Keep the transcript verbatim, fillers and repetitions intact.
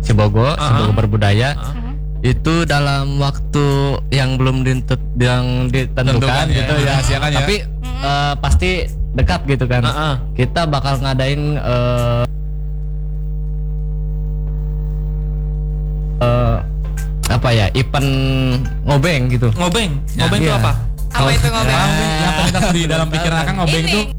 Cibogo, uh-huh. Cibogo Berbudaya. Uh-huh. Itu dalam waktu yang belum ditentukan, yang ditentukan Tentukan, gitu ya, ya, ya. tapi uh, pasti dekat gitu kan. Uh-uh. Kita bakal ngadain uh, uh, apa ya, event ngobeng gitu. Ngobeng, ngobeng itu Ya. apa? Apa itu ngobeng? Yang terlintas di dalam pikiran Akang ngobeng itu